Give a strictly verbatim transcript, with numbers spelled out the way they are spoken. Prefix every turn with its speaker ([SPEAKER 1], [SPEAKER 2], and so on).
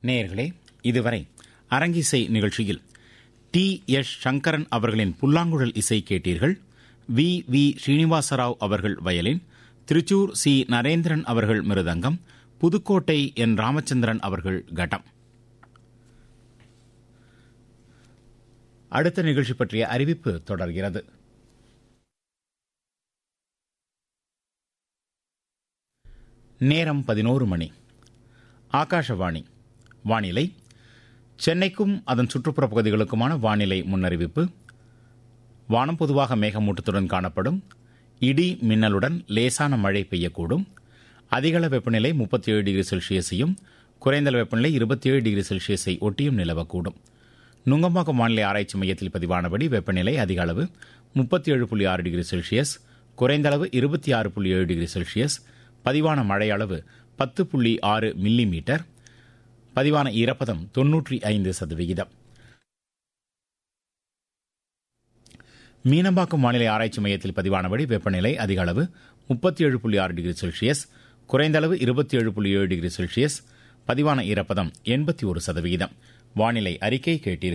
[SPEAKER 1] நேயர்களே, இதுவரை அரங்கிசை நிகழ்ச்சியில் டி எஸ் சங்கரன் அவர்களின் புல்லாங்குழல் இசை கேட்டீர்கள். வி வி ஸ்ரீனிவாசராவ் அவர்கள் வயலின், திருச்சூர் சி நரேந்திரன் அவர்கள் மிருதங்கம், புதுக்கோட்டை என் ராமச்சந்திரன் அவர்கள் கட்டம். அடுத்த நிகழ்ச்சி பற்றிய அறிவிப்பு தொடர்கிறது. நேரம் பதினோரு மணி. ஆகாஷவாணி. வானிலை. சென்னைக்கும் அதன் சுற்றுப்புற பகுதிகளுக்குமான வானிலை முன்னறிவிப்பு. வானம் பொதுவாக மேகமூட்டத்துடன் காணப்படும். இடி மின்னலுடன் லேசான மழை பெய்யக்கூடும். அதிகள வெப்பநிலை முப்பத்தி ஏழு டிகிரி செல்சியஸையும் குறைந்தளவு வெப்பநிலை இருபத்தி ஏழு டிகிரி செல்சியஸை ஒட்டியும் நிலவக்கூடும். நுங்கம்பாக்கம் வானிலை ஆராய்ச்சி மையத்தில் பதிவானபடி வெப்பநிலை அதிக அளவு முப்பத்தி ஏழு புள்ளி ஆறு டிகிரி செல்சியஸ், குறைந்தளவு இருபத்தி ஆறு புள்ளி ஏழு டிகிரி செல்சியஸ், பதிவான மழை அளவு பத்து புள்ளி ஆறு மில்லி மீட்டர், பதிவான ஈரப்பதம் தொன்னூற்றி ஐந்து சதவிகிதம். மீனம்பாக்கம் வானிலை ஆராய்ச்சி மையத்தில் பதிவானபடி வெப்பநிலை அதிக அளவு முப்பத்தி ஏழு புள்ளி ஆறு டிகிரி செல்சியஸ், குறைந்தளவு இருபத்தி ஏழு புள்ளி ஏழு டிகிரி செல்சியஸ், பதிவான ஈரப்பதம் எண்பத்தி ஒரு சதவிகிதம். வானிலை அறிக்கை கேட்டீர்கள்.